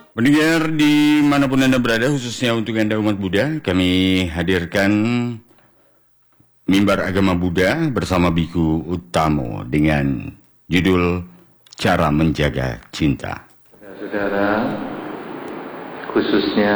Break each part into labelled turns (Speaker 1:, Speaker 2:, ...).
Speaker 1: Pendengar dimanapun Anda berada, khususnya untuk Anda umat Buddha, kami hadirkan Mimbar Agama Buddha bersama Biku Utamo dengan judul Cara Menjaga Cinta.
Speaker 2: Saudara, khususnya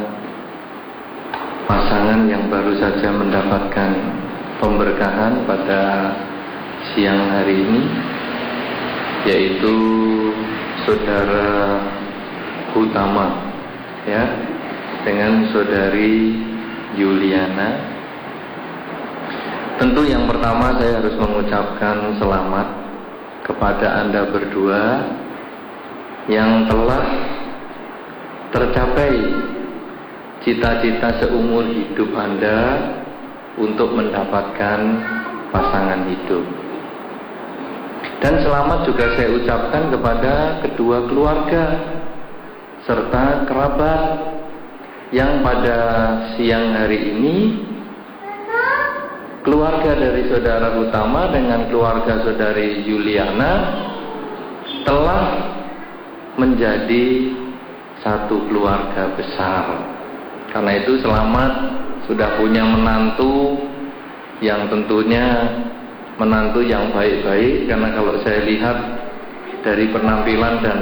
Speaker 2: pasangan yang baru saja mendapatkan pemberkahan pada siang hari ini, yaitu Saudara Utama, ya, dengan Saudari Yuliana. Tentu yang pertama saya harus mengucapkan selamat kepada Anda berdua yang telah tercapai cita-cita seumur hidup Anda untuk mendapatkan pasangan hidup. Dan selamat juga saya ucapkan kepada kedua keluarga serta kerabat yang pada siang hari ini keluarga dari Saudara Utama dengan keluarga Saudari Yuliana telah menjadi satu keluarga besar. Karena itu selamat sudah punya menantu yang tentunya menantu yang baik-baik, karena kalau saya lihat dari penampilan dan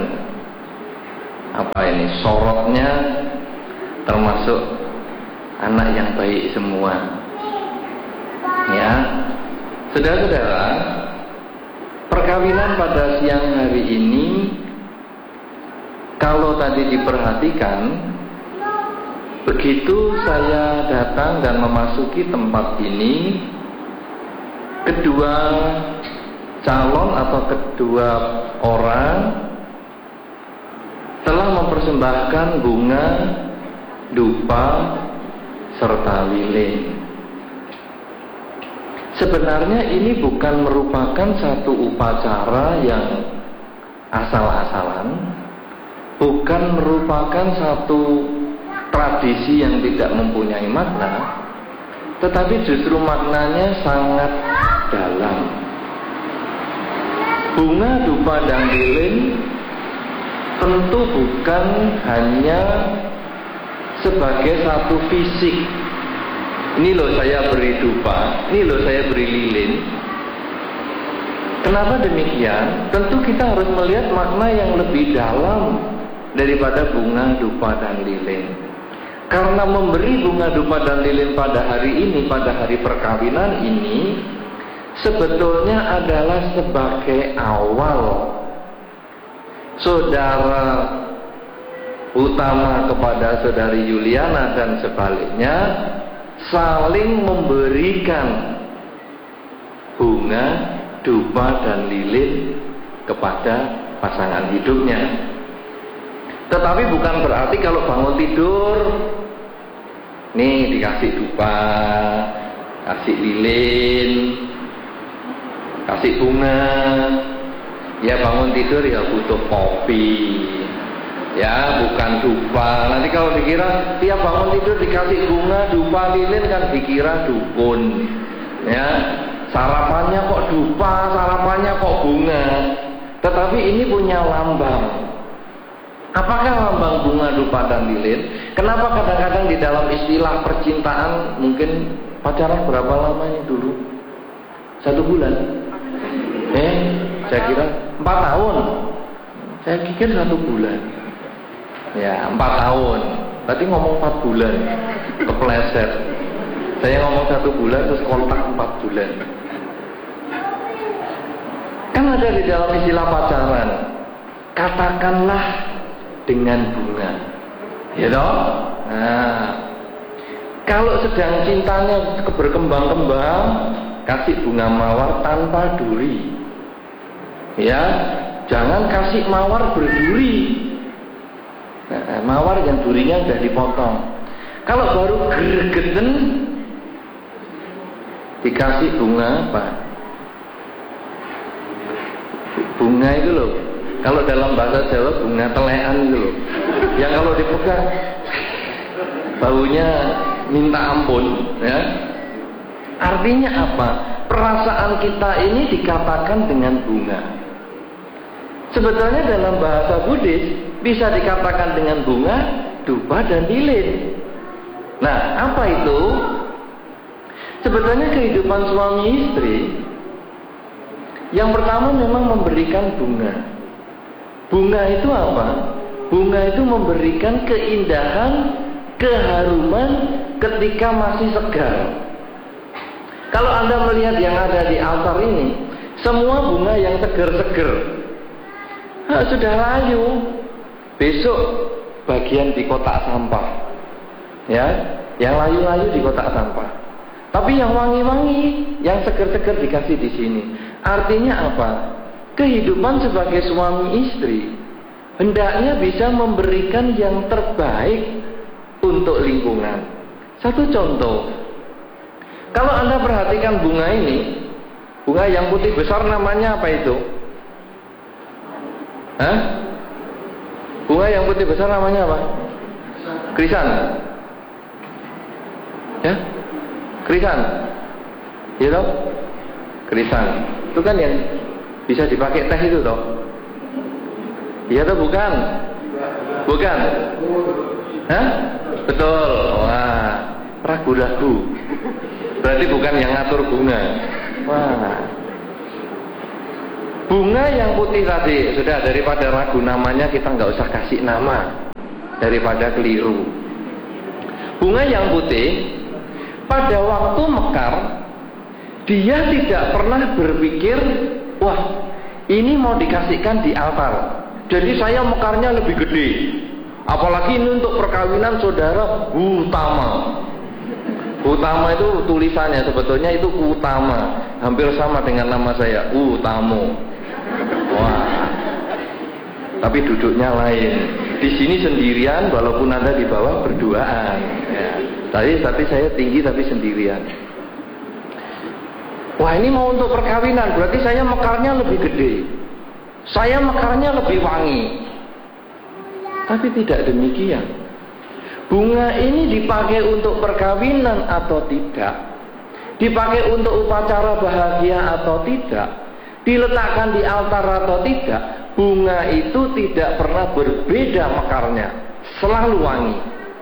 Speaker 2: sorotnya termasuk anak yang baik semua. Ya, saudara-saudara, perkawinan pada siang hari ini kalau tadi diperhatikan, begitu saya datang dan memasuki tempat ini, kedua calon atau kedua orang telah mempersembahkan bunga, dupa, serta lilin. Sebenarnya ini bukan merupakan satu upacara yang asal-asalan, bukan merupakan satu tradisi yang tidak mempunyai makna, tetapi justru maknanya sangat dalam. Bunga, dupa, dan lilin tentu bukan hanya sebagai satu fisik. Ini loh saya beri dupa, ini loh saya beri lilin. Kenapa demikian? Tentu kita harus melihat makna yang lebih dalam daripada bunga, dupa, dan lilin. Karena memberi bunga, dupa, dan lilin pada hari ini, pada hari perkawinan ini, sebetulnya adalah sebagai awal Saudara Utama kepada Saudari Yuliana dan sebaliknya saling memberikan bunga, dupa, dan lilin kepada pasangan hidupnya. Tetapi bukan berarti kalau bangun tidur nih dikasih dupa, kasih lilin, kasih bunga. Ya bangun tidur ya butuh kopi, ya bukan dupa. Nanti kalau dikira tiap bangun tidur dikasih bunga, dupa, lilin kan dikira dukun. Ya, sarapannya kok dupa, sarapannya kok bunga. Tetapi ini punya lambang. Apakah lambang bunga, dupa, dan lilin? Kenapa kadang-kadang di dalam istilah percintaan mungkin pacaran berapa lama ini dulu? 1 bulan? Saya kira 4 tahun. Saya pikir 1 bulan. Ya 4 tahun. Berarti ngomong 4 bulan. Kepleset. Saya ngomong 1 bulan terus kontak 4 bulan. Kan ada di dalam istilah pacaran, katakanlah dengan bunga. Ya toh? Nah, kalau sedang cintanya berkembang-kembang, kasih bunga mawar tanpa duri. Ya, jangan kasih mawar berduri. Nah, mawar yang durinya sudah dipotong. Kalau baru gregeten dikasih bunga apa? Bunga itu loh. Kalau dalam bahasa Jawa bunga telekan itu loh. Yang kalau dipegang baunya minta ampun, ya. Artinya apa? Perasaan kita ini dikatakan dengan bunga. Sebetulnya dalam bahasa Buddhis bisa dikatakan dengan bunga, dupa, dan lilin. Nah, apa itu? Sebetulnya kehidupan suami istri, yang pertama memang memberikan bunga. Bunga itu apa? Bunga itu memberikan keindahan, keharuman ketika masih segar. Kalau Anda melihat yang ada di altar ini, semua bunga yang seger-seger, sudah layu. Besok bagian di kotak sampah, ya, yang layu-layu di kotak sampah. Tapi yang wangi-wangi, yang seger-seger dikasih di sini. Artinya apa? Kehidupan sebagai suami istri hendaknya bisa memberikan yang terbaik untuk lingkungan. Satu contoh, kalau Anda perhatikan bunga ini, bunga yang putih besar namanya apa itu? Hah? Bunga yang putih besar namanya apa? Krisan. Ya? Krisan. Ya toh? Krisan. Itu kan yang bisa dipakai teh itu toh? Iya toh bukan? Bukan? Hah? Betul. Wah, ragu-ragu. Berarti bukan yang ngatur bunga. Wah. Bunga yang putih tadi, sudah, daripada ragu namanya kita nggak usah kasih nama, daripada keliru. Bunga yang putih pada waktu mekar, dia tidak pernah berpikir, wah ini mau dikasihkan di altar, jadi saya mekarnya lebih gede. Apalagi ini untuk perkawinan saudara utama. Utama itu tulisannya, sebetulnya itu utama, hampir sama dengan nama saya, Utamo. Wah, tapi duduknya lain. Di sini sendirian, walaupun Anda di bawah berduaan. Ya. Tapi saya tinggi tapi sendirian. Wah, ini mau untuk perkawinan, berarti saya mekarnya lebih gede, saya mekarnya lebih wangi. Tapi tidak demikian. Bunga ini dipakai untuk perkawinan atau tidak, dipakai untuk upacara bahagia atau tidak, diletakkan di altar atau tidak, bunga itu tidak pernah berbeda mekarnya, selalu wangi,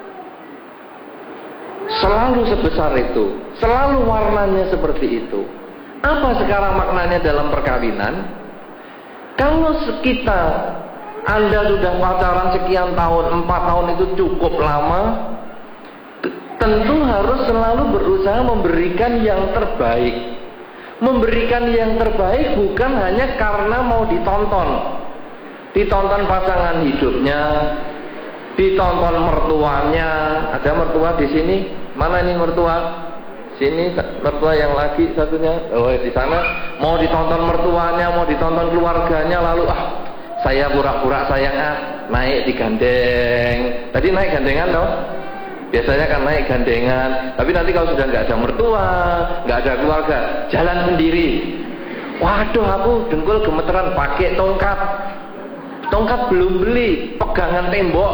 Speaker 2: selalu sebesar itu, selalu warnanya seperti itu. Apa sekarang maknanya dalam perkawinan? Kalau sekitar Anda sudah pacaran sekian tahun, 4 tahun itu cukup lama, tentu harus selalu berusaha memberikan yang terbaik. Memberikan yang terbaik bukan hanya karena mau ditonton. Ditonton pasangan hidupnya, ditonton mertuanya. Ada mertua di sini? Mana ini mertua? Sini mertua yang lagi satunya. Oh, di sana mau ditonton mertuanya, mau ditonton keluarganya, lalu saya pura-pura sayang, naik digandeng. Tadi naik gandengan loh. Biasanya kan naik gandengan. Tapi nanti kalau sudah nggak ada mertua, nggak ada keluarga, jalan sendiri. Waduh, aku dengkul gemeteran, pakai tongkat. Tongkat belum beli, pegangan tembok.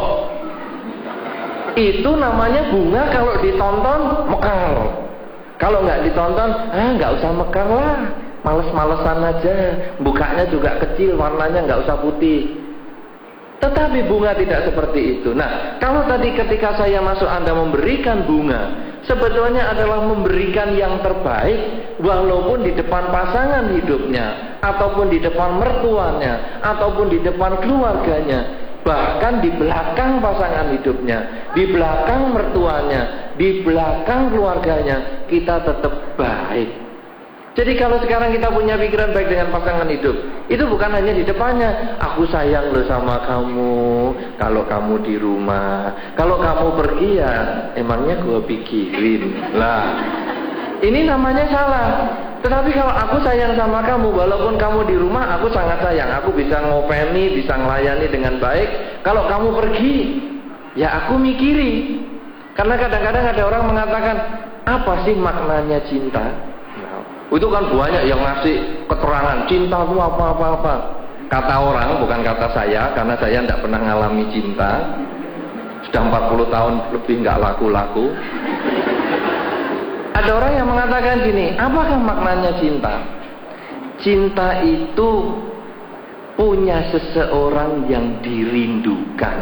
Speaker 2: Itu namanya bunga kalau ditonton mekar. Kalau nggak ditonton, nggak usah mekar lah. Males-malesan aja, bukanya juga kecil, warnanya nggak usah putih. Tetapi bunga tidak seperti itu. Nah, kalau tadi ketika saya masuk Anda memberikan bunga, sebetulnya adalah memberikan yang terbaik, walaupun di depan pasangan hidupnya, ataupun di depan mertuanya, ataupun di depan keluarganya, bahkan di belakang pasangan hidupnya, di belakang mertuanya, di belakang keluarganya, kita tetap baik. Jadi kalau sekarang kita punya pikiran baik dengan pasangan hidup, itu bukan hanya di depannya, aku sayang loh sama kamu, kalau kamu di rumah, kalau kamu pergi ya emangnya gue pikirin. Lah, ini namanya salah. Tetapi kalau aku sayang sama kamu, walaupun kamu di rumah, aku sangat sayang, aku bisa ngopeni, bisa melayani dengan baik. Kalau kamu pergi, ya aku mikiri. Karena kadang-kadang ada orang mengatakan, apa sih maknanya cinta? Itu kan banyak yang ngasih keterangan, cinta itu apa-apa-apa. Kata orang, bukan kata saya, karena saya tidak pernah ngalami cinta. Sudah 40 tahun lebih nggak laku-laku. Ada orang yang mengatakan gini, apakah maknanya cinta? Cinta itu punya seseorang yang dirindukan.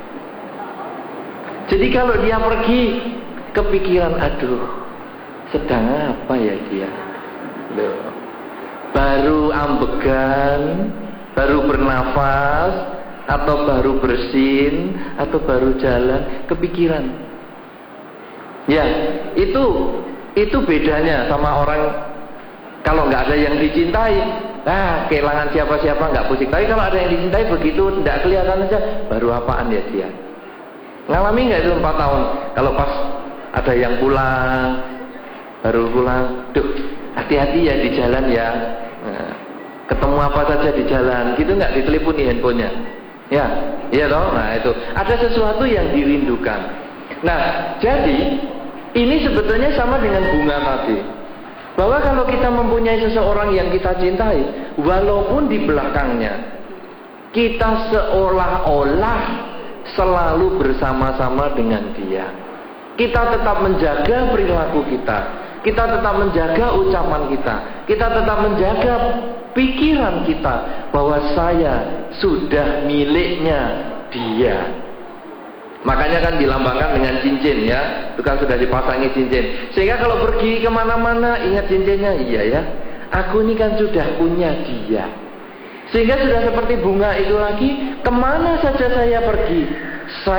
Speaker 2: Jadi kalau dia pergi, kepikiran, aduh, sedang apa ya dia? Loh, baru ambegan, baru bernafas, atau baru bersin, atau baru jalan, kepikiran. Ya, itu bedanya sama orang kalau nggak ada yang dicintai. Kehilangan siapa-siapa nggak pusing. Tapi kalau ada yang dicintai begitu tidak kelihatan aja, baru apaan ya dia? Ngalami nggak itu 4 tahun? Kalau pas ada yang pulang, baru pulang, duh, hati-hati ya di jalan ya. Nah, ketemu apa saja di jalan, gitu nggak diteleponi handphonenya? Ya, iya toh. Nah itu ada sesuatu yang dirindukan. Nah, jadi ini sebetulnya sama dengan bunga tadi. Bahwa kalau kita mempunyai seseorang yang kita cintai, walaupun di belakangnya kita seolah-olah selalu bersama-sama dengan dia, kita tetap menjaga perilaku kita, kita tetap menjaga ucapan kita tetap menjaga pikiran kita, bahwa saya sudah miliknya dia. Makanya kan dilambangkan dengan cincin ya, itu kan sudah dipasangi cincin. Sehingga kalau pergi kemana-mana ingat cincinnya, iya ya, aku ini kan sudah punya dia. Sehingga sudah seperti bunga itu lagi, kemana saja saya pergi,